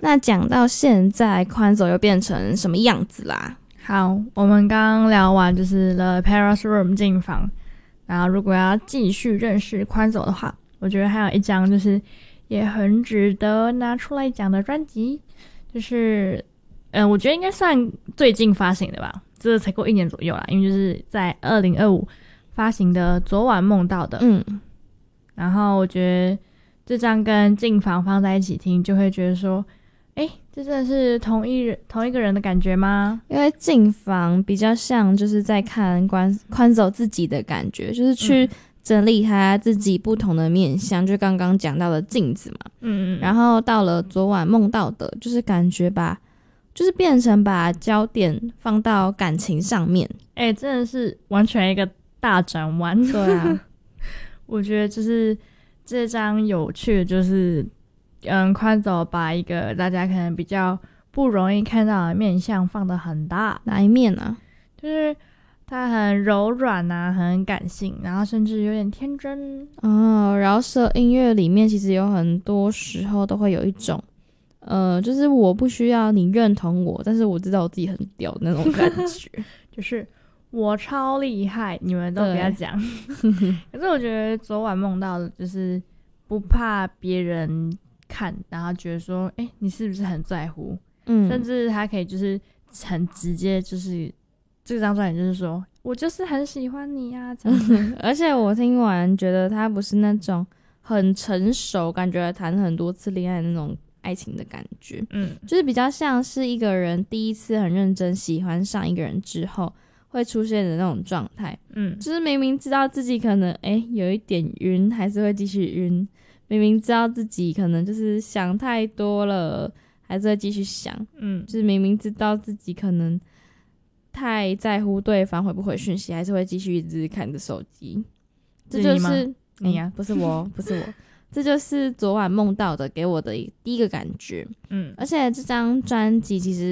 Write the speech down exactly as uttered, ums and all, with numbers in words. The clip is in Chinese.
那讲到现在，宽走又变成什么样子啦？ 好，我们刚刚聊完就是 The Paris Room 进房，然后如果要继续认识宽走的话，我觉得还有一张就是也很值得拿出来讲的专辑，就是嗯、呃，我觉得应该算最近发行的吧，这才过一年左右啦，因为就是在二零二五发行的昨晚梦到的。 嗯， 然后我觉得这张跟进房放在一起听，就会觉得说诶，这真的是同一人同一个人的感觉吗？ 因为进房比较像就是在看宽宽走自己的感觉，就是去整理他自己不同的面向，就刚刚讲到的镜子嘛。 嗯嗯。 然后到了昨晚梦到的，就是感觉把就是变成把焦点放到感情上面。 诶，真的是完全一个大转弯。 对啊。 我觉得就是这张有趣的就是嗯，宽走把一个大家可能比较不容易看到的面向放得很大。 哪一面啊？ 就是它很柔软啊，很感性，然后甚至有点天真哦。饶舌音乐里面其实有很多时候都会有一种呃，就是我不需要你认同我，但是我知道我自己很屌的那种感觉。 就是我超厉害，你们都不要讲。可是我觉得昨晚梦到的就是不怕别人看，然后觉得说诶，你是不是很在乎，嗯，甚至他可以就是很直接，就是这张专辑就是说我就是很喜欢你啊这样子。 而且我听完觉得他不是那种很成熟，感觉谈很多次恋爱的那种爱情的感觉，嗯，就是比较像是一个人第一次很认真喜欢上一个人之后会出现的那种状态，嗯，就是明明知道自己可能诶有一点晕，还是会继续晕，明明知道自己可能就是想太多了，还是会继续想，嗯，就是明明知道自己可能太在乎对方回不回讯息，还是会继续一直看着手机。这就是你啊、 欸，不是我，不是我，这就是昨晚梦到的给我的第一个感觉。嗯，而且这张专辑其实